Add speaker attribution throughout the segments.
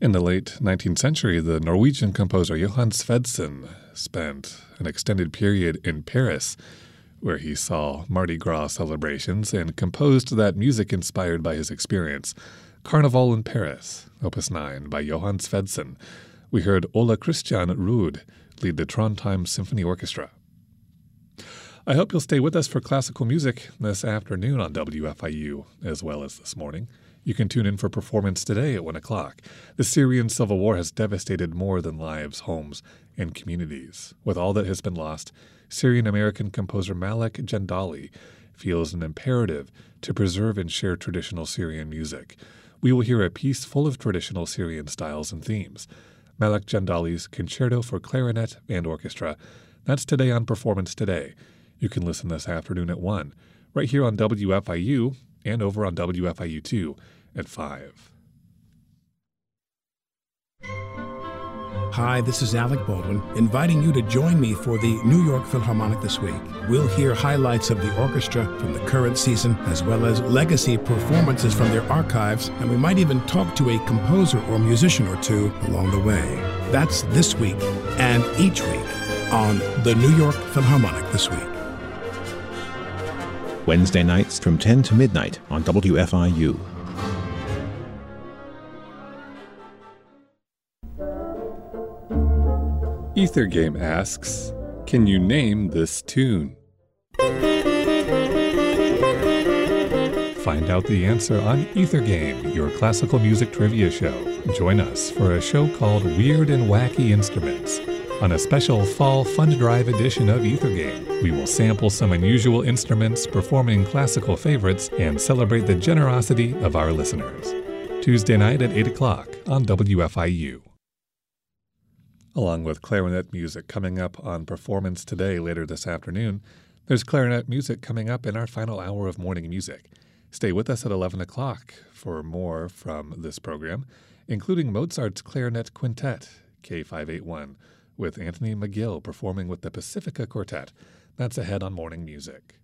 Speaker 1: In the late 19th century, the Norwegian composer Johan Svendsen spent an extended period in Paris, where he saw Mardi Gras celebrations and composed that music inspired by his experience. Carnival in Paris, Opus 9 by Johan Svendsen. We heard Ole Christian Ruud lead the Trondheim Symphony Orchestra. I hope you'll stay with us for classical music this afternoon on WFIU, as well as this morning. You can tune in for Performance Today at 1 o'clock. The Syrian civil war has devastated more than lives, homes, and communities. With all that has been lost, Syrian-American composer Malek Jandali feels an imperative to preserve and share traditional Syrian music. We will hear a piece full of traditional Syrian styles and themes. Malek Jandali's Concerto for Clarinet and Orchestra. That's today on Performance Today. You can listen this afternoon at 1, right here on WFIU and over on WFIU2 at 5.
Speaker 2: Hi, this is Alec Baldwin, inviting you to join me for the New York Philharmonic this week. We'll hear highlights of the orchestra from the current season, as well as legacy performances from their archives, and we might even talk to a composer or musician or two along the way. That's this week and each week on the New York Philharmonic this week.
Speaker 3: Wednesday nights from 10 to midnight on WFIU.
Speaker 1: Ether Game asks, can you name this tune? Find out the answer on Ether Game, your classical music trivia show. Join us for a show called Weird and Wacky Instruments. On a special fall fund drive edition of Ether Game, we will sample some unusual instruments, performing classical favorites, and celebrate the generosity of our listeners. Tuesday night at 8 o'clock on WFIU. Along with clarinet music coming up on Performance Today later this afternoon, there's clarinet music coming up in our final hour of morning music. Stay with us at 11 o'clock for more from this program, including Mozart's Clarinet Quintet, K581, with Anthony McGill performing with the Pacifica Quartet. That's ahead on Morning Music.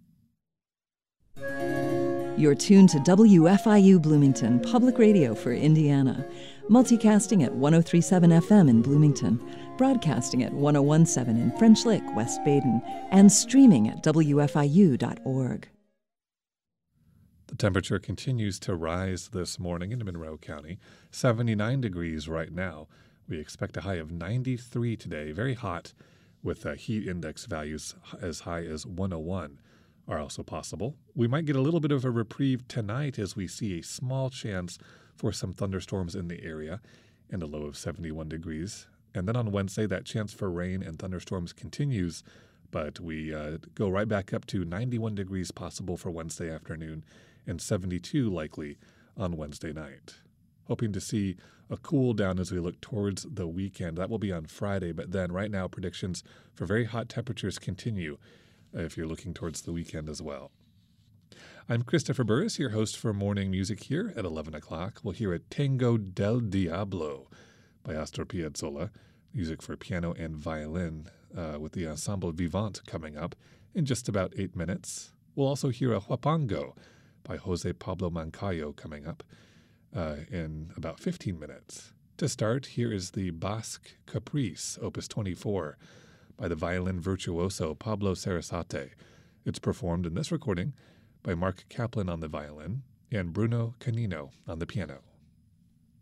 Speaker 4: You're tuned to WFIU Bloomington, public radio for Indiana. Multicasting at 103.7 FM in Bloomington, broadcasting at 101.7 in French Lick, West Baden, and streaming at WFIU.org.
Speaker 1: The temperature continues to rise this morning in Monroe County, 79 degrees right now. We expect a high of 93 today, very hot, with heat index values as high as 101 are also possible. We might get a little bit of a reprieve tonight as we see a small chance for some thunderstorms in the area and a low of 71 degrees. And then on Wednesday, that chance for rain and thunderstorms continues, but we go right back up to 91 degrees possible for Wednesday afternoon and 72 likely on Wednesday night. Hoping to see a cool down as we look towards the weekend. That will be on Friday, but then right now predictions for very hot temperatures continue if you're looking towards the weekend as well. I'm Christopher Burris, your host for Morning Music here at 11 o'clock. We'll hear a Tango del Diablo by Astor Piazzolla, music for piano and violin with the Ensemble Vivant coming up in just about 8 minutes. We'll also hear a Huapango by Jose Pablo Mancayo coming up in about 15 minutes. To start, here is the Basque Caprice, Opus 24, by the violin virtuoso Pablo Sarasate. It's performed in this recording by Mark Kaplan on the violin and Bruno Canino on the piano.